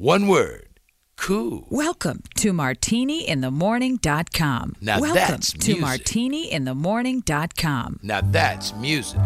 One word. Cool. Welcome to martiniinthemorning.com. Now Welcome that's to music. martiniinthemorning.com. Now that's music.